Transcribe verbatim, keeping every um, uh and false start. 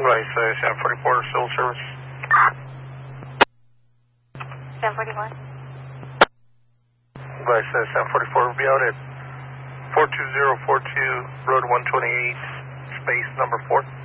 Advice, uh, seven forty-four, civil service. seven forty-one. Advice, uh, seven forty-four, will be out at four two zero four two, road one twenty-eight, space number four.